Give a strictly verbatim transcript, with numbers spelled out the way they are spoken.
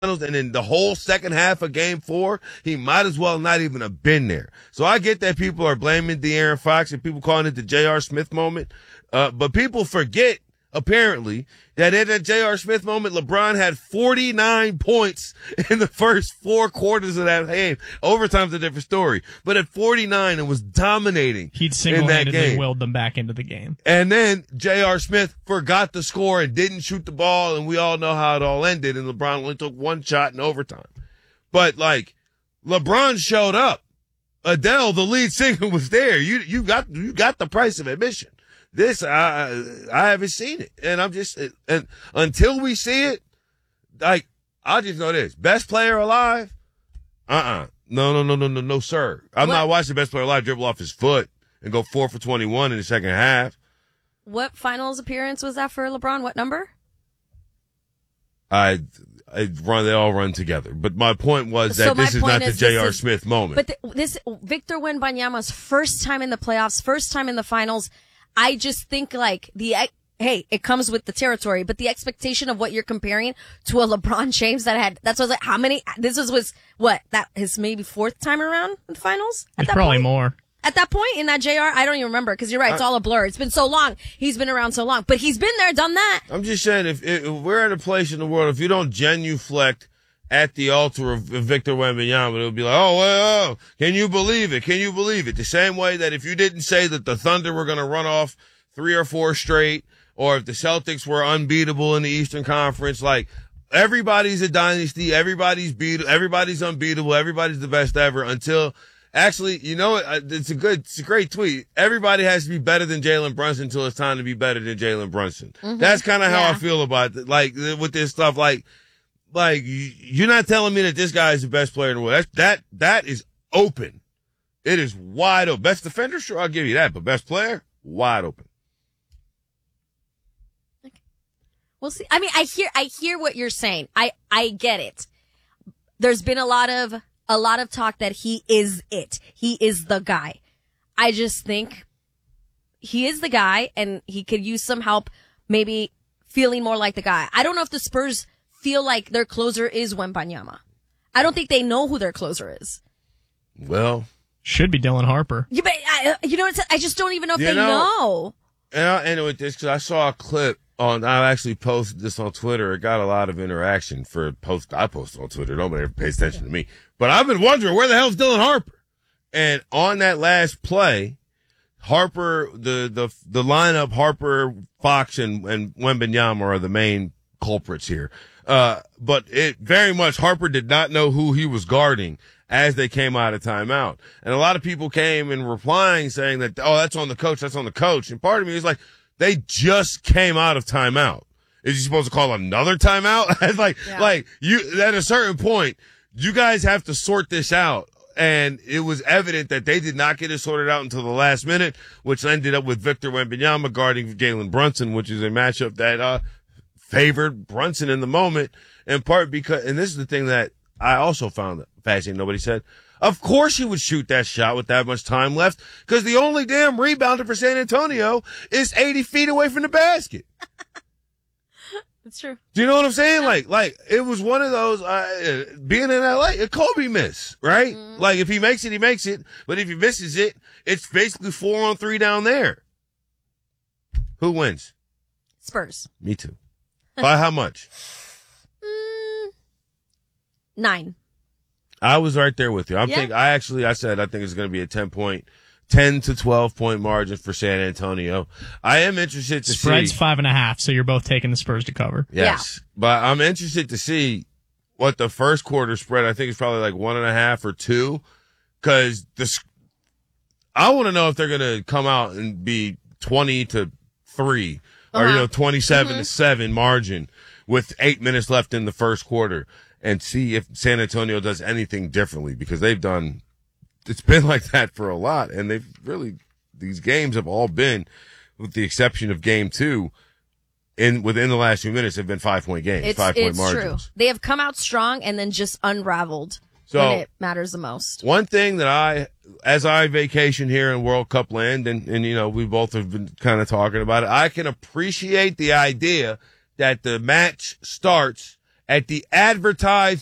and in the whole second half of game four, he might as well not even have been there. So I get that people are blaming De'Aaron Fox and people calling it the J R. Smith moment. Uh, but people forget, apparently, that in that J R. Smith moment, LeBron had forty-nine points in the first four quarters of that game. Overtime's a different story. But at forty-nine, it was dominating. He'd single-handedly willed them back into the game. And then J R. Smith forgot to score and didn't shoot the ball, and we all know how it all ended, and LeBron only took one shot in overtime. But, like, LeBron showed up. Adele, the lead singer, was there. You you got you got the price of admission. This, I, I haven't seen it. And I'm just, and until we see it, like, I just know this. Best player alive? Uh-uh. No, no, no, no, no, no, sir. I'm what? not watching best player alive dribble off his foot and go four for twenty-one in the second half. What finals appearance was that for LeBron? What number? I, I run, they all run together. But my point was that so this is not is the J R. Smith moment. But the, this, Victor Wembanyama's first time in the playoffs, first time in the finals. I just think like the, hey, it comes with the territory, but the expectation of what you're comparing to a LeBron James that had, that's what I was like, how many, this was, was what, that his maybe fourth time around in the finals? At that probably point? more. At that point in that J R, I don't even remember because you're right, it's all a blur. It's been so long. He's been around so long, but he's been there, done that. I'm just saying, if, if we're at a place in the world, if you don't genuflect at the altar of Victor Wembanyama, it'll be like, oh, well, can you believe it? Can you believe it? The same way that if you didn't say that the Thunder were going to run off three or four straight, or if the Celtics were unbeatable in the Eastern Conference, like, everybody's a dynasty, everybody's beat, everybody's unbeatable, everybody's the best ever until, actually, you know, it's a good, it's a great tweet. Everybody has to be better than Jalen Brunson until it's time to be better than Jalen Brunson. Mm-hmm. That's kind of how yeah. I feel about it. Like, with this stuff, like, Like, you're not telling me that this guy is the best player in the world. That's, that, that is open. It is wide open. Best defender? Sure, I'll give you that. But best player? Wide open. Okay. We'll see. I mean, I hear, I hear what you're saying. I, I get it. There's been a lot of, a lot of talk that he is it. He is the guy. I just think he is the guy and he could use some help maybe feeling more like the guy. I don't know if the Spurs feel like their closer is Wembanyama. I don't think they know who their closer is. Well, should be Dylan Harper. You, but I, you know, it's, I just don't even know if you they know. know. And I'll end with this because I saw a clip on. I actually posted this on Twitter. It got a lot of interaction for a post I posted on Twitter. Nobody ever pays attention to me, but I've been wondering where the hell's Dylan Harper. And on that last play, Harper, the the the lineup, Harper, Fox, and and Wembanyama are the main culprits here. Uh, but it very much, Harper did not know who he was guarding as they came out of timeout. And a lot of people came in replying saying that, oh, that's on the coach, that's on the coach. And part of me is like, they just came out of timeout. Is he supposed to call another timeout? It's like, yeah. like you, at a certain point, you guys have to sort this out. And it was evident that they did not get it sorted out until the last minute, which ended up with Victor Wembanyama guarding Jalen Brunson, which is a matchup that, uh, favored Brunson in the moment, in part because, and this is the thing that I also found fascinating, nobody said, of course he would shoot that shot with that much time left, because the only damn rebounder for San Antonio is eighty feet away from the basket. That's true. Do you know what I'm saying? Like, like, it was one of those, uh, being in L A, a Kobe miss, right? Mm. Like, if he makes it, he makes it, but if he misses it, it's basically four on three down there. Who wins? Spurs. Me too. By how much? Mm, nine. I was right there with you. I'm yeah. think I actually I said I think it's going to be a ten point, ten to twelve point margin for San Antonio. I am interested to Spread's see. Spread's five and a half, so you're both taking the Spurs to cover. Yes, yeah. But I'm interested to see what the first quarter spread. I think it's probably like one and a half or two, because the I want to know if they're going to come out and be twenty to three. Uh-huh. Or, you know, twenty-seven mm-hmm. to seven margin with eight minutes left in the first quarter, and see if San Antonio does anything differently, because they've done, it's been like that for a lot. And they've really, these games have all been, with the exception of game two, in, within the last few minutes have been five point games, it's, five point it's margins. True. They have come out strong and then just unraveled so, when it matters the most. One thing that I, as I vacation here in World Cup land, and, and, you know, we both have been kind of talking about it, I can appreciate the idea that the match starts at the advertised